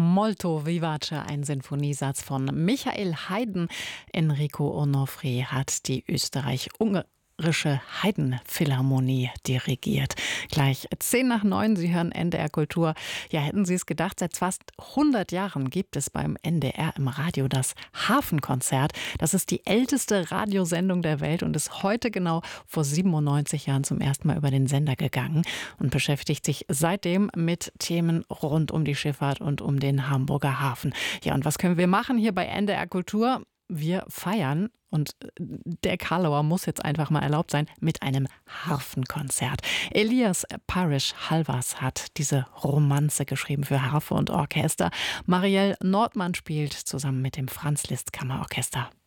Molto vivace, ein Sinfoniesatz von Michael Haydn. Enrico Onofre hat die österreich-ungarische Haydn-Philharmonie dirigiert. Gleich 10:09, Sie hören NDR Kultur. Ja, hätten Sie es gedacht, seit fast 100 Jahren gibt es beim NDR im Radio das Hafenkonzert. Das ist die älteste Radiosendung der Welt und ist heute genau vor 97 Jahren zum ersten Mal über den Sender gegangen und beschäftigt sich seitdem mit Themen rund um die Schifffahrt und um den Hamburger Hafen. Ja, und was können wir machen hier bei NDR Kultur? Wir feiern, und der Karlauer muss jetzt einfach mal erlaubt sein, mit einem Harfenkonzert. Elias Parish-Halvas hat diese Romanze geschrieben für Harfe und Orchester. Marielle Nordmann spielt zusammen mit dem Franz Liszt Kammerorchester.